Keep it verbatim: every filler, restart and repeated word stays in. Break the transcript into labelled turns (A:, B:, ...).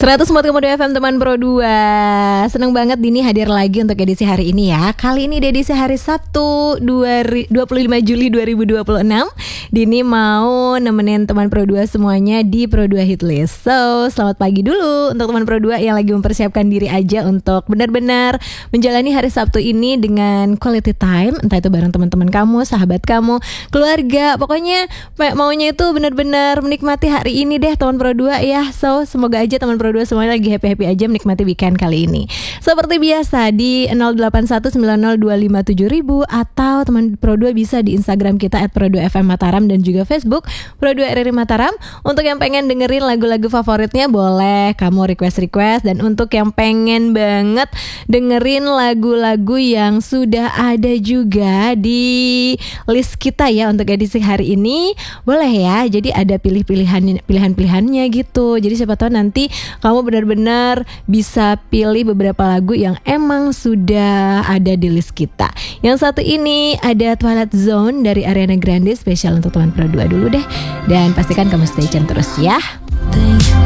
A: seratus empat koma dua F M teman Pro dua. Seneng banget Dini hadir lagi untuk edisi hari ini ya. Kali ini di edisi hari Sabtu dua puluh lima Juli dua ribu dua puluh enam. Dini mau nemenin teman Pro dua semuanya di Pro dua Hitlist. So, selamat pagi dulu untuk teman Pro dua yang lagi mempersiapkan diri aja untuk benar-benar menjalani hari Sabtu ini dengan quality time. Entah itu bareng teman-teman kamu, sahabat kamu, keluarga. Pokoknya maunya itu benar-benar menikmati hari ini deh teman Pro dua ya. So, semoga aja teman Pro dua semuanya lagi happy-happy aja menikmati weekend kali ini. Seperti biasa di nol delapan satu sembilan nol dua lima tujuh ribu atau teman Pro dua bisa di Instagram kita et pro dua f m mataram dan juga Facebook Pro dua R R I Mataram. Untuk yang pengen dengerin lagu-lagu favoritnya boleh kamu request-request, dan untuk yang pengen banget dengerin lagu-lagu yang sudah ada juga di list kita ya untuk edisi hari ini, boleh ya. Jadi ada pilih-pilihan pilihan-pilihannya gitu. Jadi siapa tahu nanti kamu benar-benar bisa pilih beberapa lagu yang emang sudah ada di list kita. Yang satu ini ada Twilight Zone dari Ariana Grande, spesial untuk teman Pro dua dulu deh. Dan pastikan kamu stay tune terus ya.